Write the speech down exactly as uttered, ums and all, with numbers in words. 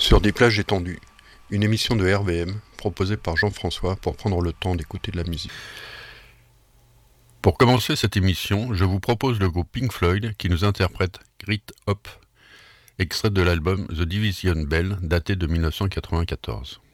Sur des plages étendues, une émission de R V M proposée par Jean-François pour prendre le temps d'écouter de la musique. Pour commencer cette émission, je vous propose le groupe Pink Floyd qui nous interprète Grit Up, extrait de l'album The Division Bell daté de mille neuf cent quatre-vingt-quatorze.